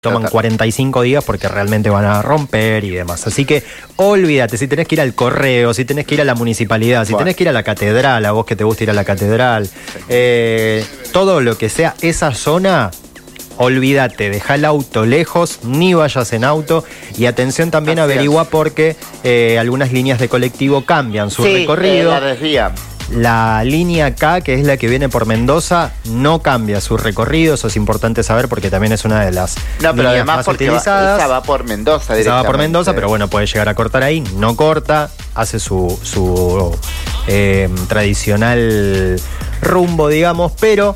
toman 45 días porque realmente van a romper y demás. Así que olvídate, si tenés que ir al correo, si tenés que ir a la municipalidad, si tenés que ir a la catedral, a vos que te gusta ir a la catedral, todo lo que sea esa zona, olvídate, dejá el auto lejos, ni vayas en auto. Y atención también, averigua porque algunas líneas de colectivo cambian su recorrido. La desvían. La línea K, que es la que viene por Mendoza, no cambia su recorrido. Eso es importante saber porque también es una de las líneas más utilizadas. Esa va por Mendoza directamente. Esa va por Mendoza, pero bueno, puede llegar a cortar ahí. No corta, hace su tradicional rumbo, digamos, pero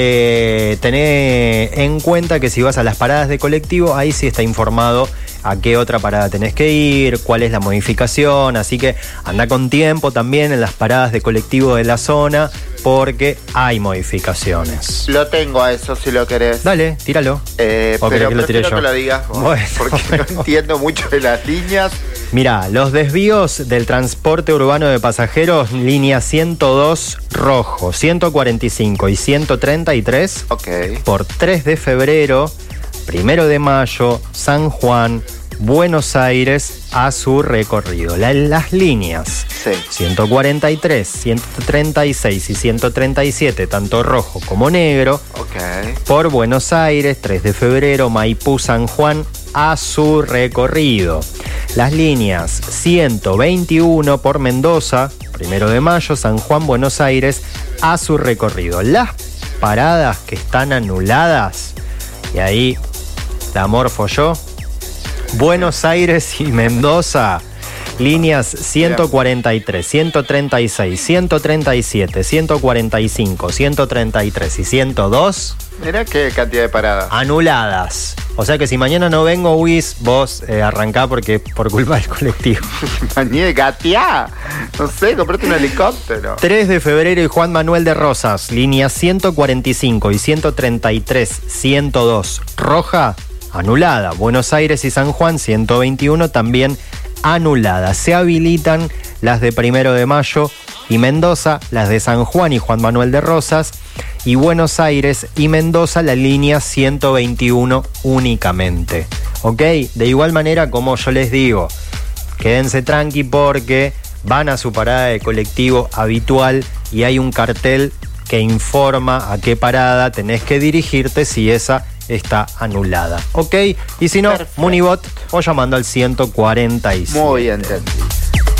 tené en cuenta que si vas a las paradas de colectivo, ahí sí está informado a qué otra parada tenés que ir, cuál es la modificación, así que anda con tiempo también en las paradas de colectivo de la zona, porque hay modificaciones. Lo tengo a eso si lo querés. Dale, tíralo. Pero prefiero que lo digas vos, bueno, porque no entiendo mucho de las líneas. Mirá, los desvíos del transporte urbano de pasajeros, línea 102 rojo, 145 y 133, por 3 de febrero, 1 de mayo, San Juan, Buenos Aires, a su recorrido. Las líneas 143, 136 y 137, tanto rojo como negro, por Buenos Aires, 3 de febrero, Maipú, San Juan, a su recorrido. Las líneas 121 por Mendoza, 1 de mayo, San Juan, Buenos Aires, a su recorrido. Las paradas que están anuladas, y ahí la morfo yo, Buenos Aires y Mendoza, líneas 143, 136, 137, 145, 133 y 102. Mirá qué cantidad de paradas. Anuladas. O sea que si mañana no vengo, Luis, vos arrancá porque por culpa del colectivo. Mañana gateá. No sé, comprate un helicóptero. 3 de febrero y Juan Manuel de Rosas, líneas 145 y 133, 102, roja, anulada. Buenos Aires y San Juan, 121, también anulada. Se habilitan las de 1 de mayo y Mendoza, las de San Juan y Juan Manuel de Rosas, y Buenos Aires y Mendoza, la línea 121 únicamente. ¿Ok? De igual manera, como yo les digo, quédense tranqui porque van a su parada de colectivo habitual y hay un cartel que informa a qué parada tenés que dirigirte si esa está anulada. ¿Ok? Y si no, Munibot o llamando al 147. Muy bien, entendido.